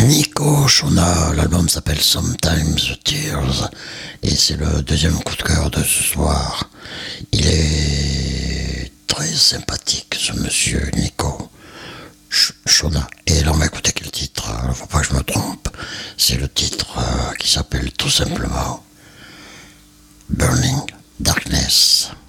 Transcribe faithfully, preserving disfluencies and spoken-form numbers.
Nico Shona, l'album s'appelle Sometimes Tears et c'est le deuxième coup de cœur de ce soir. Il est très sympathique ce monsieur Nico Shona. Et là on va écouter quel titre, il ne faut pas que je me trompe, c'est le titre euh, qui s'appelle tout simplement Burning Darkness.